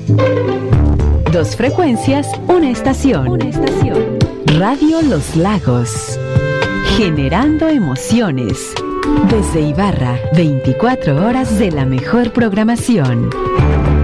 Dos frecuencias, una estación. Una estación. Radio Los Lagos. Generando emociones. Desde Ibarra, 24 horas de la mejor programación.